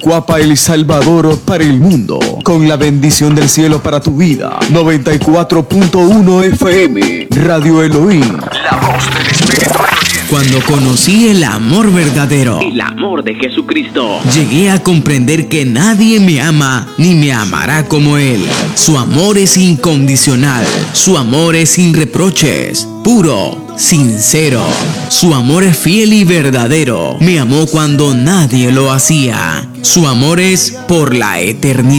Cuapa El Salvador para el mundo, con la bendición del cielo para tu vida. 94.1 FM, Radio Elohim, la voz del Espíritu. Cuando conocí el amor verdadero, el amor de Jesucristo, llegué a comprender que nadie me ama ni me amará como Él. Su amor es incondicional, su amor es sin reproches, puro, sincero. Su amor es fiel y verdadero. Me amó cuando nadie lo hacía. Su amor es por la eternidad.